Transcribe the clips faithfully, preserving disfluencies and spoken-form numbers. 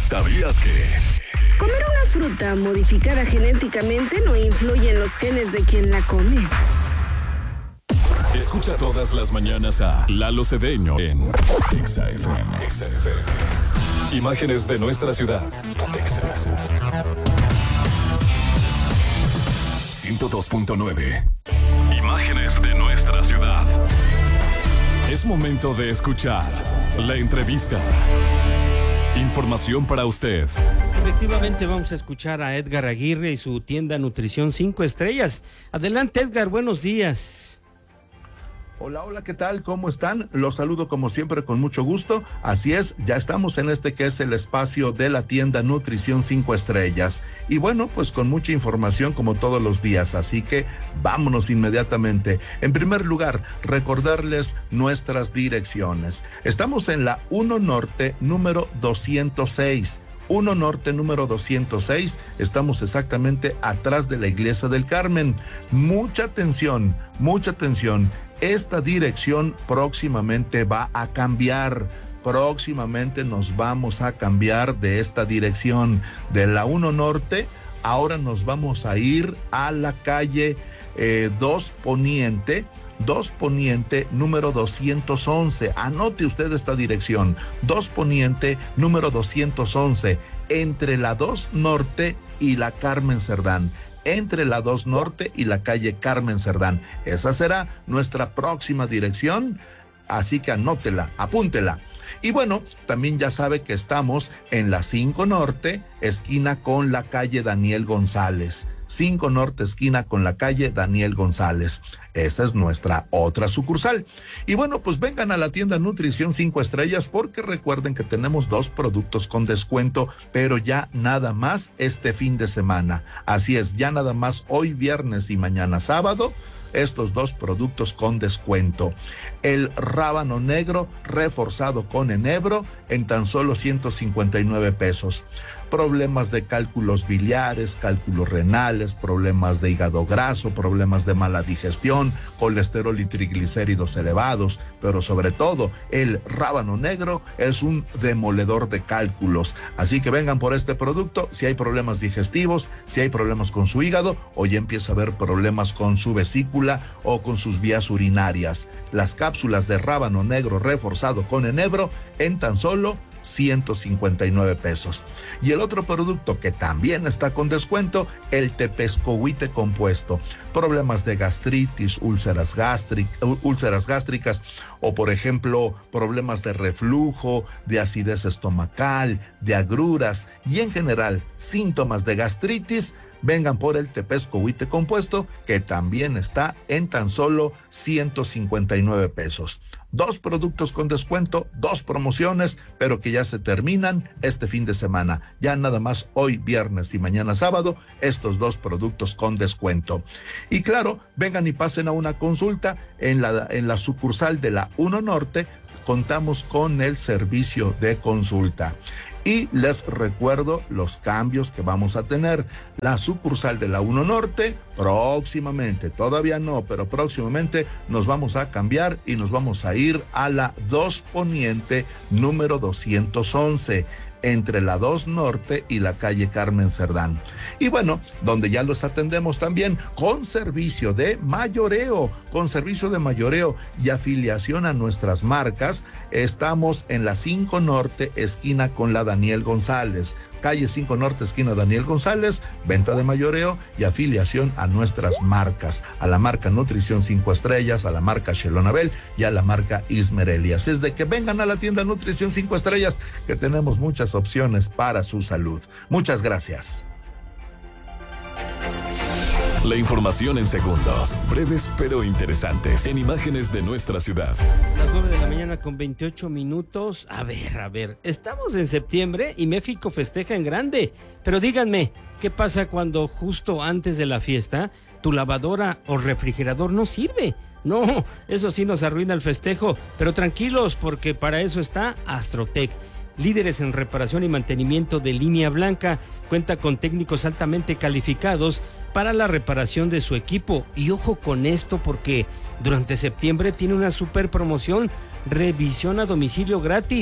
¿Sabías que? Comer una fruta modificada genéticamente no influye en los genes de quien la come. Escucha todas las mañanas a Lalo Cedeño en Exa F M. Exa F M. Imágenes de nuestra ciudad. Exa ciento dos punto nueve. Imágenes de nuestra ciudad. Es momento de escuchar la entrevista. Información para usted. Efectivamente, vamos a escuchar a Edgar Aguirre y su tienda Nutrición cinco Estrellas. Adelante, Edgar, buenos días. Hola, hola, ¿qué tal? ¿Cómo están? Los saludo como siempre con mucho gusto. Así es, ya estamos en este que es el espacio de la tienda Nutrición cinco Estrellas. Y bueno, pues con mucha información como todos los días, así que vámonos inmediatamente. En primer lugar, recordarles nuestras direcciones. Estamos en la uno Norte, número doscientos seis. uno Norte número doscientos seis, estamos exactamente atrás de la Iglesia del Carmen. Mucha atención, mucha atención. Esta dirección próximamente va a cambiar. Próximamente nos vamos a cambiar de esta dirección. De la uno Norte, ahora nos vamos a ir a la calle eh, dos Poniente. dos Poniente, número doscientos once. Anote usted esta dirección. dos Poniente, número doscientos once. Entre la dos Norte y la Carmen Cerdán. Entre la dos Norte y la calle Carmen Cerdán. Esa será nuestra próxima dirección. Así que anótela, apúntela. Y bueno, también ya sabe que estamos en la cinco Norte, esquina con la calle Daniel González. cinco Norte, esquina con la calle Daniel González. Esa es nuestra otra sucursal. Y bueno, pues vengan a la tienda Nutrición cinco Estrellas porque recuerden que tenemos dos productos con descuento, pero ya nada más este fin de semana. Así es, ya nada más hoy viernes y mañana sábado, estos dos productos con descuento. El rábano negro reforzado con enebro en tan solo ciento cincuenta y nueve pesos. Problemas de cálculos biliares, cálculos renales, problemas de hígado graso, problemas de mala digestión, colesterol y triglicéridos elevados, pero sobre todo el rábano negro es un demoledor de cálculos. Así que vengan por este producto si hay problemas digestivos, si hay problemas con su hígado o ya empieza a haber problemas con su vesícula o con sus vías urinarias. Las cápsulas de rábano negro reforzado con enebro en tan solo ciento cincuenta y nueve pesos. Y el otro producto que también está con descuento, el tepescohuite compuesto. Problemas de gastritis, úlceras, gástric, úlceras gástricas o por ejemplo problemas de reflujo, de acidez estomacal, de agruras y en general síntomas de gastritis. Vengan por el tepescohuite compuesto que también está en tan solo ciento cincuenta y nueve pesos. Dos productos con descuento, dos promociones, pero que ya se terminan este fin de semana. Ya nada más hoy viernes y mañana sábado, estos dos productos con descuento. Y claro, vengan y pasen a una consulta en la, en la sucursal de la uno Norte. Contamos con el servicio de consulta. Y les recuerdo los cambios que vamos a tener. La sucursal de la uno Norte, próximamente, todavía no, pero próximamente nos vamos a cambiar y nos vamos a ir a la dos Poniente, número doscientos once. Entre la dos Norte y la calle Carmen Cerdán. Y bueno, donde ya los atendemos también con servicio de mayoreo, con servicio de mayoreo y afiliación a nuestras marcas. Estamos en la cinco Norte, esquina con la Daniel González. Calle cinco Norte, esquina Daniel González, venta de mayoreo y afiliación a nuestras marcas, a la marca Nutrición cinco Estrellas, a la marca Shelonabel y a la marca Ismerelli. Así es de que vengan a la tienda Nutrición cinco Estrellas, que tenemos muchas opciones para su salud. Muchas gracias. La información en segundos, breves pero interesantes, en imágenes de nuestra ciudad. Las nueve de la mañana con veintiocho minutos. A ver, a ver, estamos en septiembre y México festeja en grande. Pero díganme, ¿qué pasa cuando justo antes de la fiesta tu lavadora o refrigerador no sirve? No, eso sí nos arruina el festejo. Pero tranquilos, porque para eso está Astrotech. Líderes en reparación y mantenimiento de línea blanca, cuenta con técnicos altamente calificados para la reparación de su equipo. Y ojo con esto, porque durante septiembre tiene una super promoción, revisión a domicilio gratis.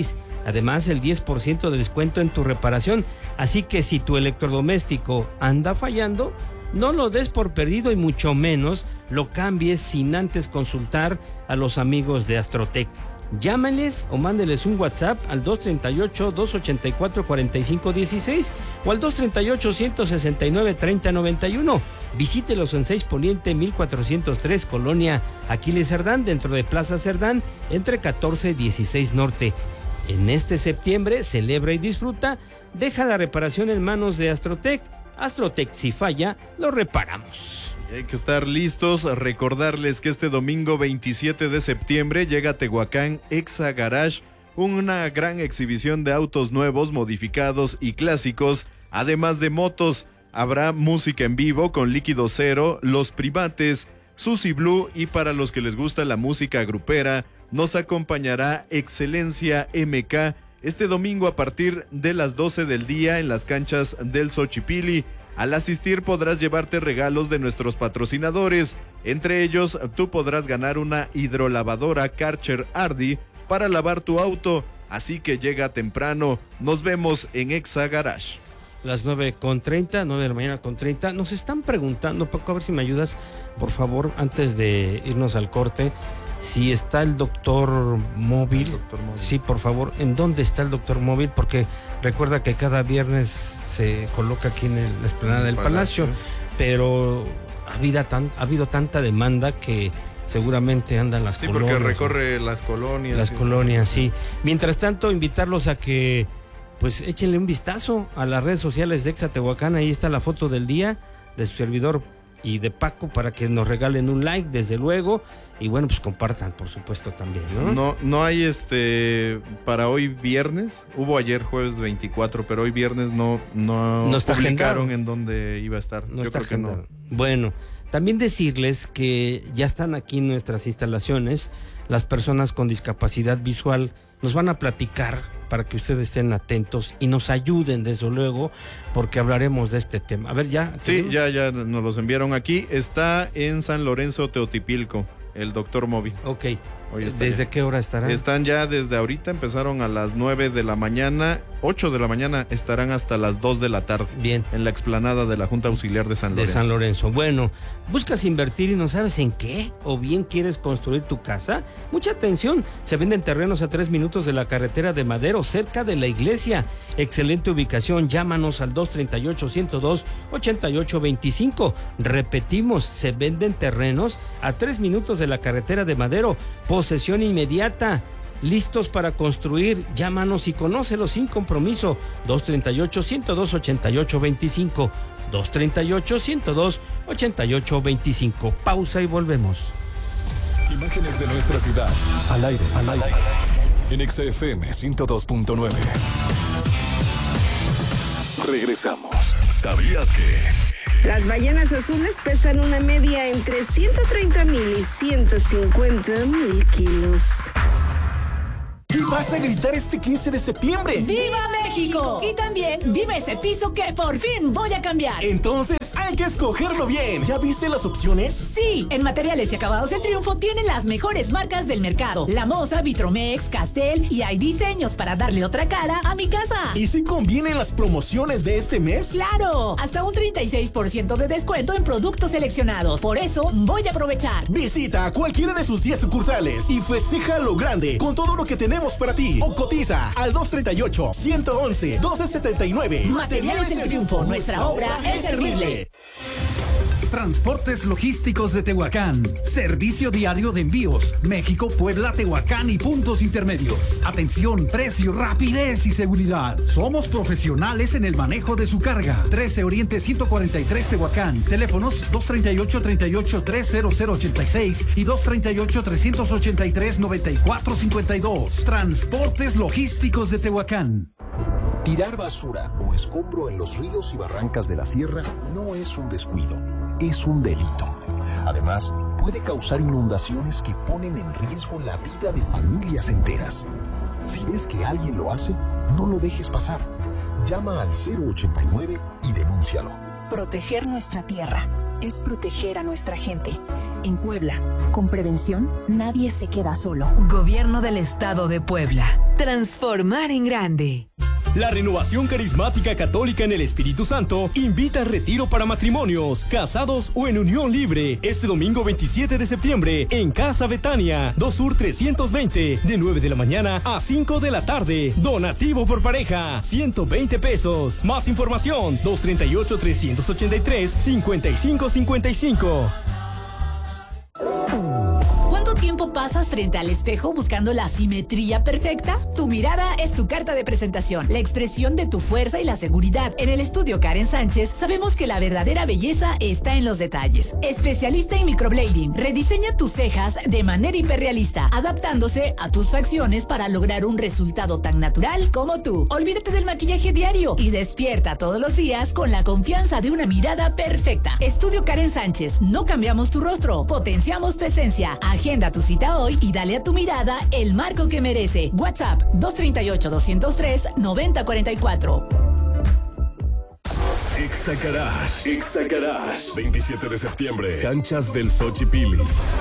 Además, el diez por ciento de descuento en tu reparación. Así que si tu electrodoméstico anda fallando, no lo des por perdido y mucho menos lo cambies sin antes consultar a los amigos de Astrotech. Llámales o mándeles un WhatsApp al dos tres ocho, dos ocho cuatro, cuatro cinco uno seis o al dos tres ocho, uno seis nueve, tres cero nueve uno. Visítelos en seis Poniente mil cuatrocientos tres, Colonia Aquiles Cerdán, dentro de Plaza Cerdán, entre catorce y dieciséis Norte. En este septiembre, celebra y disfruta. Deja la reparación en manos de Astrotech. Astrotech, si falla, lo reparamos. Hay que estar listos, recordarles que este domingo veintisiete de septiembre llega a Tehuacán Exa Garage, una gran exhibición de autos nuevos, modificados y clásicos, además de motos. Habrá música en vivo con Líquido Cero, Los Primates, Susi Blue, y para los que les gusta la música grupera, nos acompañará Excelencia M K este domingo a partir de las doce del día en las canchas del Xochipilli. Al asistir podrás llevarte regalos de nuestros patrocinadores. Entre ellos, tú podrás ganar una hidrolavadora Karcher Ardi para lavar tu auto. Así que llega temprano. Nos vemos en Exa Garage. Las nueve con treinta, nueve de la mañana con treinta. Nos están preguntando, Paco, a ver si me ayudas, por favor, antes de irnos al corte, si está el doctor móvil. Doctor móvil. Sí, por favor, ¿en dónde está el doctor móvil? Porque recuerda que cada viernes se coloca aquí en la explanada del Palacio, Palacio pero ha habido, tan, ha habido tanta demanda que seguramente andan las sí, colonias. Sí, porque recorre ¿no? las colonias. Las sí, colonias, sí. Mientras tanto, invitarlos a que pues échenle un vistazo a las redes sociales de Exa Tehuacán. Ahí está la foto del día de su servidor y de Paco para que nos regalen un like, desde luego. Y bueno, pues compartan, por supuesto, también, ¿no? No, no hay este para hoy viernes. Hubo ayer jueves veinticuatro, pero hoy viernes no, no, no está publicaron agendado. En dónde iba a estar. No Yo está creo que no. Bueno, también decirles que ya están aquí en nuestras instalaciones las personas con discapacidad visual. Nos van a platicar para que ustedes estén atentos y nos ayuden, desde luego, porque hablaremos de este tema. A ver, ya. Sí, ¿no? ya, ya nos los enviaron aquí. Está en San Lorenzo, Teotipilco, el doctor móvil. Ok. ¿Desde ya. qué hora estarán? Están ya desde ahorita, empezaron a las nueve de la mañana, ocho de la mañana, estarán hasta las dos de la tarde. Bien. En la explanada de la Junta Auxiliar de San Lorenzo. De San Lorenzo. Bueno, ¿buscas invertir y no sabes en qué? ¿O bien quieres construir tu casa? Mucha atención, se venden terrenos a tres minutos de la carretera de Madero, cerca de la iglesia. Excelente ubicación, llámanos al dos tres ocho, uno cero dos, ocho ocho dos cinco. Repetimos, se venden terrenos a tres minutos de la carretera de Madero. Posesión inmediata, listos para construir. Llámanos y conócelos sin compromiso. dos tres ocho, uno cero dos, ocho ocho dos cinco. dos tres ocho, uno cero dos, ocho ocho dos cinco. Pausa y volvemos. Imágenes de nuestra ciudad, al aire, al aire, en Exa F M ciento dos punto nueve. Regresamos. ¿Sabías que? Las ballenas azules pesan una media entre ciento treinta mil y ciento cincuenta mil kilos. ¿Qué vas a gritar este quince de septiembre? ¡Viva México! Y también viva ese piso que por fin voy a cambiar. Entonces hay que escogerlo bien. ¿Ya viste las opciones? Sí, en Materiales y Acabados El Triunfo tienen las mejores marcas del mercado. La Moza, Vitromex, Castel, y hay diseños para darle otra cara a mi casa. ¿Y si convienen las promociones de este mes? ¡Claro! Hasta un treinta y seis por ciento de descuento en productos seleccionados. Por eso voy a aprovechar. Visita cualquiera de sus diez sucursales y festeja lo grande con todo lo que tenemos para ti. O cotiza al dos tres ocho, uno once, doce setenta y nueve. Materiales El Triunfo, nuestra obra es servirle. Transportes Logísticos de Tehuacán. Servicio diario de envíos. México, Puebla, Tehuacán y puntos intermedios. Atención, precio, rapidez y seguridad. Somos profesionales en el manejo de su carga. trece Oriente ciento cuarenta y tres Tehuacán. Teléfonos dos tres ocho, tres ocho tres, cero cero ocho seis y dos tres ocho, tres ocho tres, nueve cuatro cinco dos. Transportes Logísticos de Tehuacán. Tirar basura o escombro en los ríos y barrancas de la sierra no es un descuido, es un delito. Además, puede causar inundaciones que ponen en riesgo la vida de familias enteras. Si ves que alguien lo hace, no lo dejes pasar. Llama al cero ochenta y nueve y denúncialo. Proteger nuestra tierra es proteger a nuestra gente. En Puebla, con prevención, nadie se queda solo. Gobierno del Estado de Puebla. Transformar en grande. La Renovación Carismática Católica en el Espíritu Santo invita a retiro para matrimonios, casados o en unión libre este domingo veintisiete de septiembre en Casa Betania, dos Sur trescientos veinte, de nueve de la mañana a cinco de la tarde. Donativo por pareja, ciento veinte pesos. Más información, dos tres ocho, tres ocho tres, cinco cinco cinco cinco. ¿Cuánto tiempo pasas frente al espejo buscando la simetría perfecta? Tu mirada es tu carta de presentación, la expresión de tu fuerza y la seguridad. En el estudio Karen Sánchez sabemos que la verdadera belleza está en los detalles. Especialista en microblading, rediseña tus cejas de manera hiperrealista, adaptándose a tus facciones para lograr un resultado tan natural como tú. Olvídate del maquillaje diario y despierta todos los días con la confianza de una mirada perfecta. Estudio Karen Sánchez, no cambiamos tu rostro, potenciamos tu esencia. Agenda tu cita hoy y dale a tu mirada el marco que merece. WhatsApp dos tres ocho, dos cero tres, nueve cero cuatro cuatro. Exa Garage, Exa Garage, veintisiete de septiembre, canchas del Xochipilli.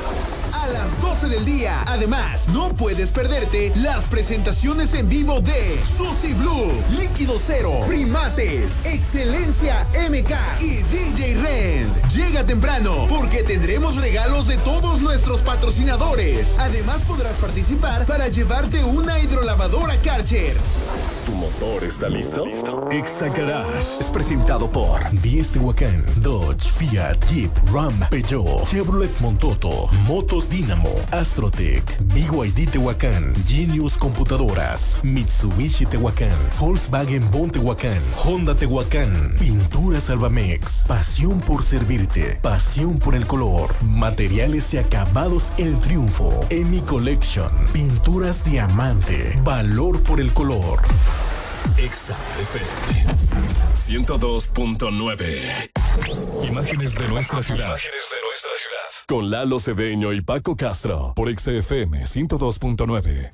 A las doce del día. Además, no puedes perderte las presentaciones en vivo de Susi Blue, Líquido Cero, Primates, Excelencia M K y D J Rend. Llega temprano porque tendremos regalos de todos nuestros patrocinadores. Además, podrás participar para llevarte una hidrolavadora Karcher. ¿Tu motor está listo? Exa Garage es presentado por diez Tehuacán, Dodge, Fiat, Jeep, Ram, Peugeot, Chevrolet Montoto, Motos Dynamo, Astrotech, B Y D Tehuacán, Genius Computadoras, Mitsubishi Tehuacán, Volkswagen Bon Tehuacán, Honda Tehuacán, Pinturas Albamex, pasión por servirte, pasión por el color, materiales y acabados El Triunfo, Emi Collection, pinturas diamante, valor por el color. Exa F M ciento dos punto nueve. Imágenes de nuestra ciudad. Con Lalo Cedeño y Paco Castro por Exa F M ciento dos punto nueve.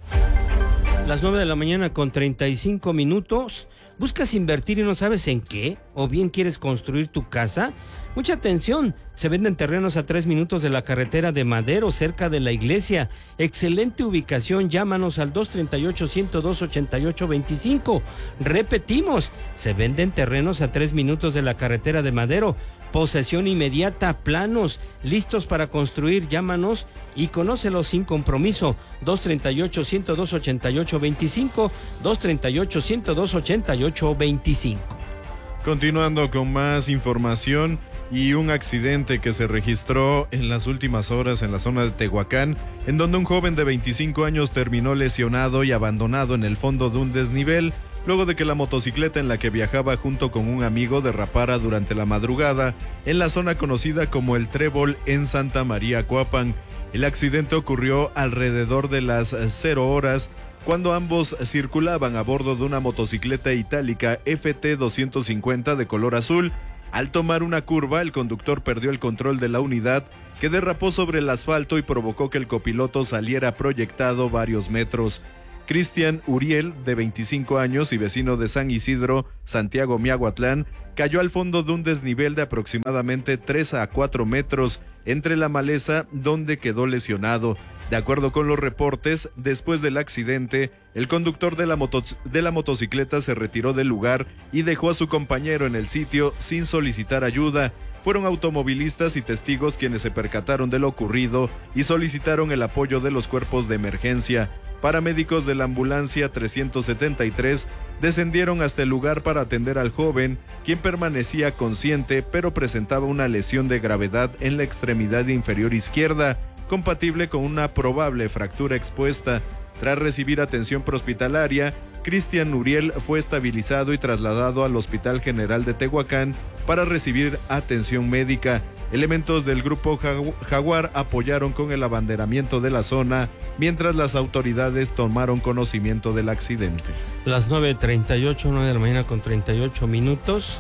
Las nueve de la mañana con treinta y cinco minutos. ¿Buscas invertir y no sabes en qué? ¿O bien quieres construir tu casa? Mucha atención, se venden terrenos a tres minutos de la carretera de Madero, cerca de la iglesia. Excelente ubicación, llámanos al dos tres ocho, uno cero dos, ocho ocho dos cinco. Repetimos, se venden terrenos a tres minutos de la carretera de Madero. Posesión inmediata, planos, listos para construir, llámanos y conócelos sin compromiso. dos tres ocho, uno cero dos, ocho ocho dos cinco, dos tres ocho, uno cero dos, ocho ocho dos cinco. Continuando con más información y un accidente que se registró en las últimas horas en la zona de Tehuacán, en donde un joven de veinticinco años terminó lesionado y abandonado en el fondo de un desnivel, luego de que la motocicleta en la que viajaba junto con un amigo derrapara durante la madrugada en la zona conocida como El Trébol en Santa María Coapan. El accidente ocurrió alrededor de las cero horas, cuando ambos circulaban a bordo de una motocicleta itálica F T doscientos cincuenta de color azul. Al tomar una curva, el conductor perdió el control de la unidad, que derrapó sobre el asfalto y provocó que el copiloto saliera proyectado varios metros. Cristian Uriel, de veinticinco años y vecino de San Isidro, Santiago Miahuatlán, cayó al fondo de un desnivel de aproximadamente tres a cuatro metros entre la maleza, donde quedó lesionado. De acuerdo con los reportes, después del accidente, el conductor de la, moto- de la motocicleta se retiró del lugar y dejó a su compañero en el sitio sin solicitar ayuda. Fueron automovilistas y testigos quienes se percataron de lo ocurrido y solicitaron el apoyo de los cuerpos de emergencia. Paramédicos de la ambulancia trescientos setenta y tres descendieron hasta el lugar para atender al joven, quien permanecía consciente pero presentaba una lesión de gravedad en la extremidad inferior izquierda, compatible con una probable fractura expuesta. Tras recibir atención prehospitalaria, Cristian Uriel fue estabilizado y trasladado al Hospital General de Tehuacán para recibir atención médica. Elementos del grupo Jaguar apoyaron con el abanderamiento de la zona, mientras las autoridades tomaron conocimiento del accidente. Las nueve treinta y ocho, nueve de la mañana con treinta y ocho minutos.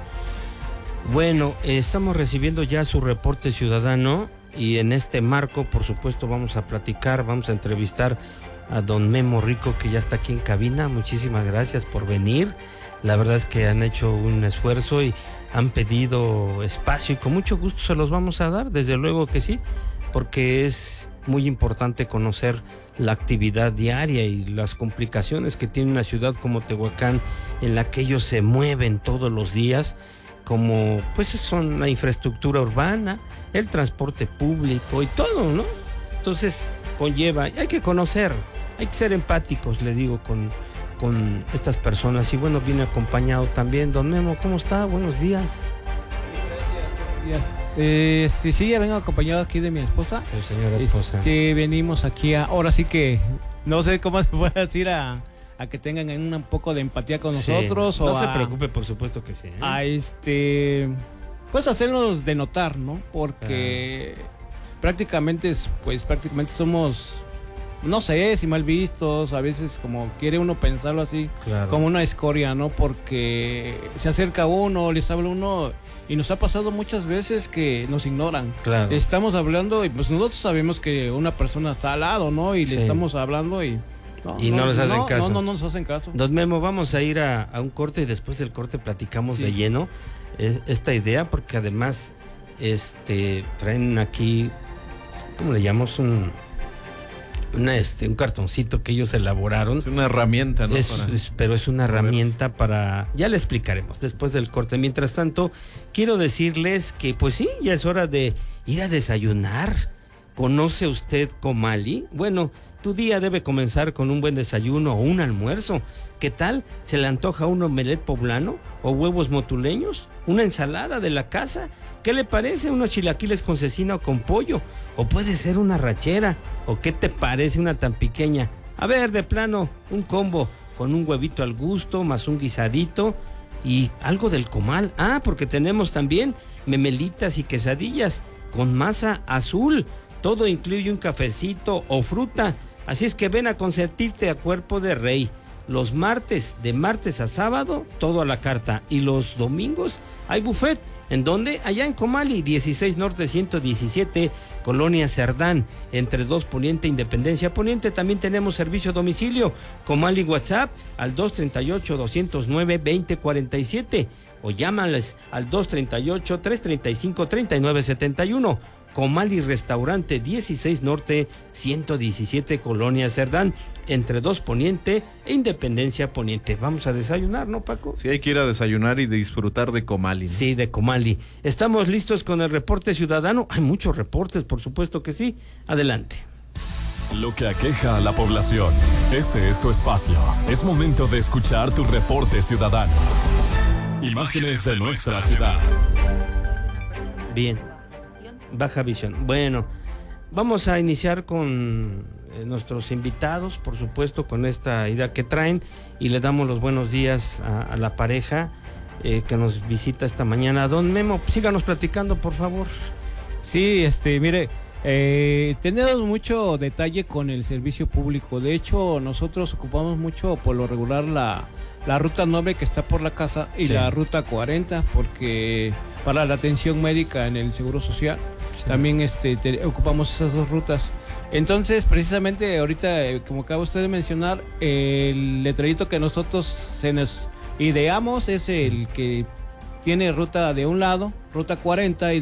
Bueno, eh, estamos recibiendo ya su reporte ciudadano y en este marco, por supuesto, vamos a platicar, vamos a entrevistar a don Memo Rico, que ya está aquí en cabina. Muchísimas gracias por venir. La verdad es que han hecho un esfuerzo y han pedido espacio y con mucho gusto se los vamos a dar, desde luego que sí. porque es muy importante conocer la actividad diaria y las complicaciones que tiene una ciudad como Tehuacán, en la que ellos se mueven todos los días, como pues son la infraestructura urbana, el transporte público y todo, ¿no? Entonces conlleva, hay que conocer, hay que ser empáticos, le digo, con, con estas personas. Y bueno, viene acompañado también don Memo. ¿Cómo está? Buenos días. Buenos días. Eh, este, sí, ya vengo acompañado aquí de mi esposa. Sí, señora esposa. Sí, venimos aquí a, ahora sí que no sé cómo se puede decir, a, a que tengan un, un poco de empatía con sí. nosotros. No o se a, preocupe, por supuesto que sí. ¿eh? A este, pues hacernos de notar, ¿no? Porque ah. prácticamente, pues prácticamente somos, no sé, si mal vistos, a veces como quiere uno pensarlo así, claro. como una escoria, ¿no? Porque se acerca uno, les habla uno. Y nos ha pasado muchas veces que nos ignoran. Claro. Estamos hablando y pues nosotros sabemos que una persona está al lado, ¿no? Y sí. le estamos hablando y... No, y no, no les hacen no, caso. No, no, no nos hacen caso. Don Memo, vamos a ir a, a un corte y después del corte platicamos sí. de lleno eh, esta idea, porque además este traen aquí, ¿cómo le llamamos? Un... Una, este, un cartoncito que ellos elaboraron. Es una herramienta, ¿no? Es, para... es, pero es una herramienta para... Ya le explicaremos después del corte. Mientras tanto, quiero decirles que, pues sí, ya es hora de ir a desayunar. ¿Conoce usted Comali? Bueno, tu día debe comenzar con un buen desayuno o un almuerzo. ¿Qué tal? ¿Se le antoja un omelet poblano o huevos motuleños? ¿Una ensalada de la casa? ¿Qué le parece? ¿Unos chilaquiles con cecina o con pollo? ¿O puede ser una rachera? ¿O qué te parece una tan pequeña? A ver, de plano, un combo con un huevito al gusto, más un guisadito y algo del comal. Ah, porque tenemos también memelitas y quesadillas con masa azul. Todo incluye un cafecito o fruta. Así es que ven a consentirte a cuerpo de rey. Los martes, de martes a sábado, todo a la carta. Y los domingos hay buffet. ¿En dónde? Allá en Comali, dieciséis Norte ciento diecisiete, Colonia Cerdán, entre dos Poniente, Independencia Poniente. También tenemos servicio a domicilio. Comali WhatsApp al dos treinta y ocho, doscientos nueve, veinte cuarenta y siete o llámales al dos treinta y ocho, trescientos treinta y cinco, treinta y nueve setenta y uno. Comali Restaurante, dieciséis Norte ciento diecisiete, Colonia Cerdán, entre dos Poniente e Independencia Poniente. Vamos a desayunar, ¿no, Paco? Sí, hay que ir a desayunar y disfrutar de Comali, ¿no? Sí, de Comali. ¿Estamos listos con el reporte ciudadano? Hay muchos reportes, por supuesto que sí. Adelante. Lo que aqueja a la población. Este es tu espacio. Es momento de escuchar tu reporte ciudadano. Imágenes de nuestra ciudad. Bien. Baja visión. Bueno, vamos a iniciar con eh, nuestros invitados, por supuesto, con esta idea que traen, y le damos los buenos días a, a la pareja eh, que nos visita esta mañana. Don Memo, síganos platicando, por favor. Sí, este, mire, eh, tenemos mucho detalle con el servicio público. De hecho, nosotros ocupamos mucho, por lo regular, la, la ruta nueve que está por la casa y sí. la ruta cuarenta, porque para la atención médica en el Seguro Social. Sí. También este, te, ocupamos esas dos rutas. Entonces, precisamente ahorita, eh, como acaba usted de mencionar, el letrerito que nosotros se nos ideamos es el que tiene ruta de un lado, ruta cuarenta, y